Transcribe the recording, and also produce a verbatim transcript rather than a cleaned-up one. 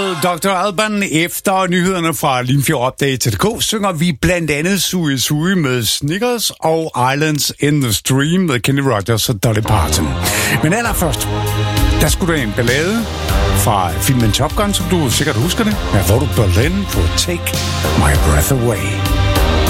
med doktor Alban. Efter nyhederne fra Limfjord Update punktum d k synger vi blandt andet Sui Sui med Snickers og Islands in the Stream med Kenny Rogers og Dolly Parton. Men allerførst, der skulle der en ballade fra filmen Top Gun, som du sikkert husker det. Her får du Berlin på Take My Breath Away.